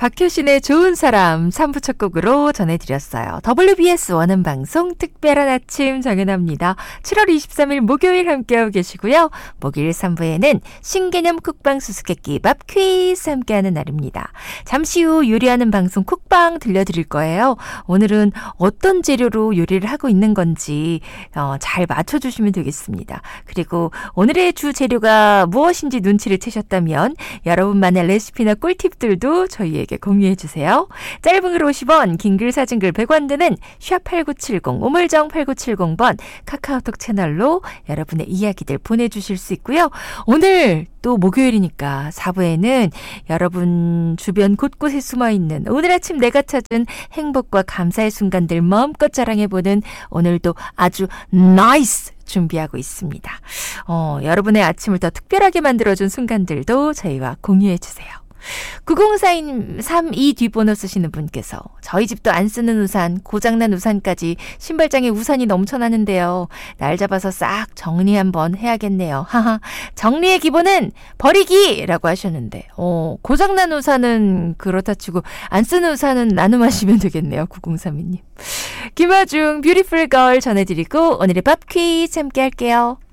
박효신의 좋은 사람 3부 첫 곡으로 전해드렸어요. WBS 원음방송 특별한 아침 정연합니다. 7월 23일 목요일 함께하고 계시고요. 목요일 3부에는 신개념 쿡방 수수께끼밥 퀴즈 함께하는 날입니다. 잠시 후 요리하는 방송 쿡방 들려드릴 거예요. 오늘은 어떤 재료로 요리를 하고 있는 건지 잘 맞춰주시면 되겠습니다. 그리고 오늘의 주 재료가 무엇인지 눈치를 채셨다면 여러분만의 레시피나 꿀팁들도 저희에게 공유해주세요. 짧은 글 50원, 긴 글 사진 글 100원 드는 샵8970 우물정 8970번 카카오톡 채널로 여러분의 이야기들 보내주실 수 있고요. 오늘 또 목요일이니까 4부에는 여러분 주변 곳곳에 숨어있는 오늘 아침 내가 찾은 행복과 감사의 순간들 마음껏 자랑해보는 오늘도 아주 나이스 준비하고 있습니다. 여러분의 아침을 더 특별하게 만들어준 순간들도 저희와 공유해주세요. 9042 뒷번호 쓰시는 분께서 저희 집도 안 쓰는 우산, 고장난 우산까지 신발장에 우산이 넘쳐나는데요. 날 잡아서 싹 정리 한번 해야겠네요. 하하. 정리의 기본은 버리기라고 하셨는데 고장난 우산은 그렇다 치고 안 쓰는 우산은 나눔하시면 되겠네요. 9032님. 김아중 뷰티풀 걸 전해드리고 오늘의 밥 퀴즈 함께 할게요.